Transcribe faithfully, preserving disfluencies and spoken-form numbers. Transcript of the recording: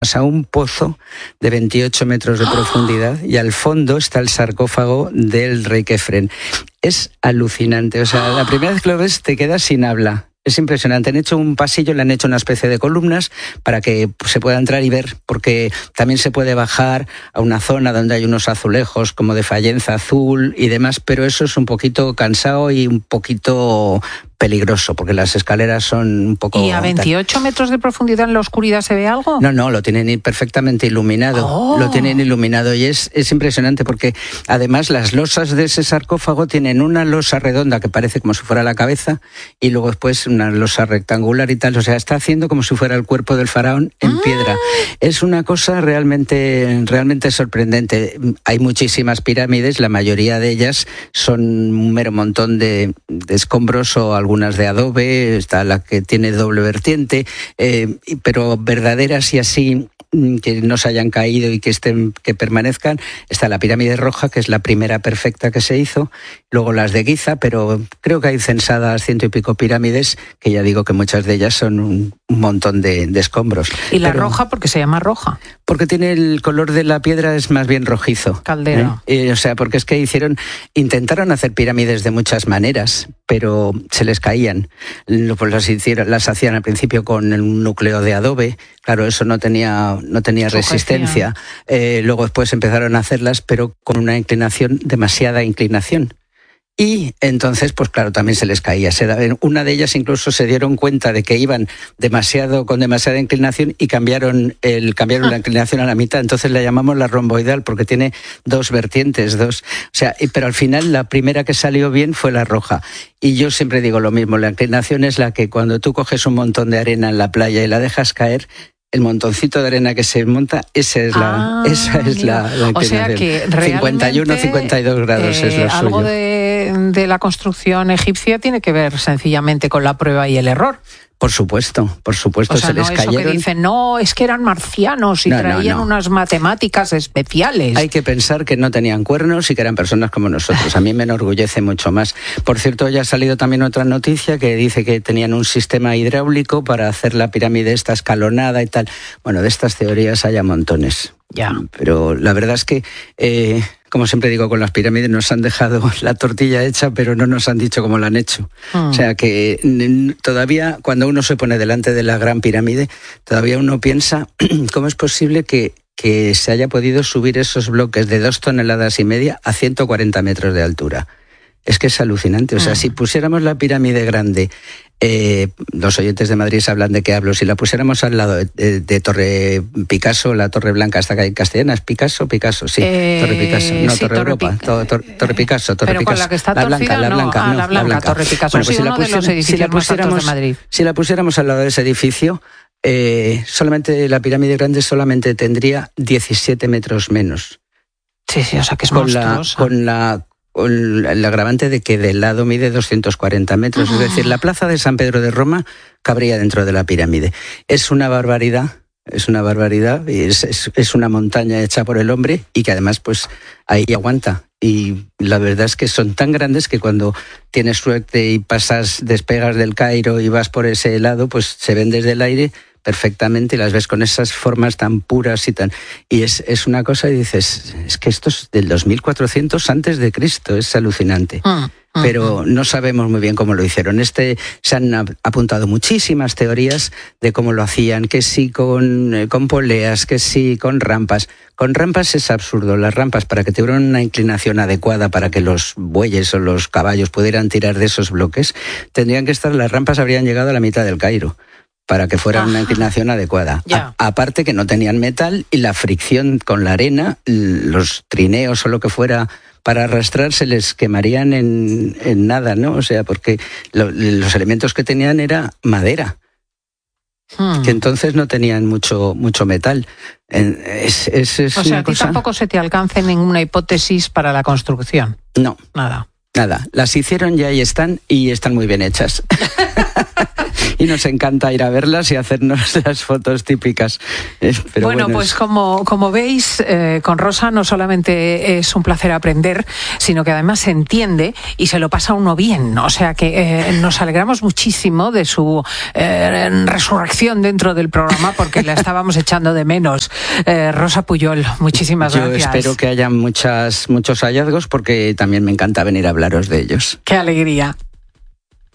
a un pozo de veintiocho metros de profundidad y al fondo está el sarcófago del rey Kefren. Es alucinante, o sea, la primera vez que lo ves te quedas sin habla. Es impresionante. Han hecho un pasillo, le han hecho una especie de columnas para que se pueda entrar y ver, porque también se puede bajar a una zona donde hay unos azulejos como de fayenza azul y demás, pero eso es un poquito cansado y un poquito peligroso, porque las escaleras son un poco... ¿Y a veintiocho metros de profundidad en la oscuridad se ve algo? No, no, lo tienen perfectamente iluminado. Oh. Lo tienen iluminado y es, es impresionante porque además las losas de ese sarcófago tienen una losa redonda que parece como si fuera la cabeza y luego después una losa rectangular y tal. O sea, está haciendo como si fuera el cuerpo del faraón en ah. piedra. Es una cosa realmente, realmente sorprendente. Hay muchísimas pirámides, la mayoría de ellas son un mero montón de, de escombros o algo algunas de adobe, está la que tiene doble vertiente, eh, pero verdaderas y así que no se hayan caído y que estén, que permanezcan. Está la pirámide roja, que es la primera perfecta que se hizo, luego las de Giza, pero creo que hay censadas ciento y pico pirámides, que ya digo que muchas de ellas son un, un montón de, de escombros. ¿Y la pero, roja por qué se llama roja? Porque tiene el color de la piedra, es más bien rojizo. Caldera. ¿Eh? Eh, o sea, porque es que hicieron, intentaron hacer pirámides de muchas maneras, pero se les caían. Pues las, hicieron, las hacían al principio con un núcleo de adobe, claro, eso no tenía, no tenía resistencia. Eh, luego después empezaron a hacerlas, pero con una inclinación, demasiada inclinación. Y entonces, pues claro, también se les caía. Una de ellas incluso se dieron cuenta de que iban demasiado con demasiada inclinación y cambiaron el cambiaron ah. la inclinación a la mitad. Entonces la llamamos la romboidal porque tiene dos vertientes, dos. O sea, pero al final la primera que salió bien fue la roja. Y yo siempre digo lo mismo. La inclinación es la que cuando tú coges un montón de arena en la playa y la dejas caer, el montoncito de arena que se monta, esa es la, ah, esa es la, la inclinación. O sea que cincuenta y uno, cincuenta y dos grados eh, es lo algo suyo. De, de la construcción egipcia tiene que ver sencillamente con la prueba y el error. Por supuesto, por supuesto, o sea, se no les eso cayeron. Que dicen, no, es que eran marcianos y no, traían no, no. unas matemáticas especiales. Hay que pensar que no tenían cuernos y que eran personas como nosotros. A mí me enorgullece mucho más. Por cierto, ya ha salido también otra noticia que dice que tenían un sistema hidráulico para hacer la pirámide esta escalonada y tal. Bueno, de estas teorías hay a montones. Ya. Pero la verdad es que, eh, como siempre digo, con las pirámides nos han dejado la tortilla hecha, pero no nos han dicho cómo la han hecho. Mm. O sea que n- todavía, cuando uno se pone delante de la gran pirámide, todavía uno piensa cómo es posible que, que se haya podido subir esos bloques de dos toneladas y media a ciento cuarenta metros de altura. Es que es alucinante. O sea, mm. si pusiéramos la pirámide grande, eh, los oyentes de Madrid hablan de qué hablo, si la pusiéramos al lado de, de, de Torre Picasso, la Torre Blanca, hasta que en castellana es Picasso, Picasso, sí, eh, Torre Picasso, no, sí, Torre, Torre Europa, Pi- to, tor, Torre Picasso, Torre pero Picasso. Con la que está la torcida, blanca, la no, blanca, ah, no, la blanca, la blanca. Torre Picasso, bueno, pues sí, si uno la de los edificios si la más altos de Madrid. Si la pusiéramos al lado de ese edificio, eh, solamente la pirámide grande solamente tendría diecisiete metros menos. Sí, sí, o sea que es con monstruosa. La, con la con el agravante de que del lado mide doscientos cuarenta metros, ah. es decir, la plaza de San Pedro de Roma cabría dentro de la pirámide. Es una barbaridad, es una barbaridad, es, es, es una montaña hecha por el hombre y que además pues ahí aguanta. Y la verdad es que son tan grandes que cuando tienes suerte y pasas, despegas del Cairo y vas por ese lado, pues se ven desde el aire perfectamente y las ves con esas formas tan puras y tan... Y es, es una cosa y dices, es que esto es del dos mil cuatrocientos antes de Cristo, es alucinante. Mm, mm, Pero no sabemos muy bien cómo lo hicieron. Este se han apuntado muchísimas teorías de cómo lo hacían, que sí con, eh, con poleas, que sí con rampas. Con rampas es absurdo. Las rampas, para que tuvieran una inclinación adecuada para que los bueyes o los caballos pudieran tirar de esos bloques, tendrían que estar, las rampas habrían llegado a la mitad del Cairo, para que fuera una inclinación adecuada. A, aparte que no tenían metal y la fricción con la arena, los trineos o lo que fuera para arrastrar se les quemarían en, en nada, ¿no? O sea, porque lo, los elementos que tenían era madera, hmm. que entonces no tenían mucho, mucho metal. Es, es, es o sea, a ti cosa... tampoco se te alcance ninguna hipótesis para la construcción. No. Nada. Nada. Las hicieron y ahí están y están muy bien hechas. y nos encanta ir a verlas y hacernos las fotos típicas. Eh, pero bueno, bueno, pues es... como, como veis, eh, con Rosa no solamente es un placer aprender, sino que además se entiende y se lo pasa uno bien. O sea que eh, nos alegramos muchísimo de su eh, resurrección dentro del programa, porque la estábamos echando de menos. Eh, Rosa Pujol, muchísimas Yo gracias. Yo espero que haya muchas, muchos hallazgos, porque también me encanta venir a hablaros de ellos. ¡Qué alegría!